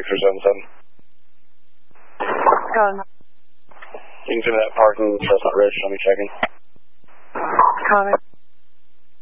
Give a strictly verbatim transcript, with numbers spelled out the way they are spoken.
Victor seven seven. Calling. You can see that parking, Chestnut Ridge, let me checking. Calling.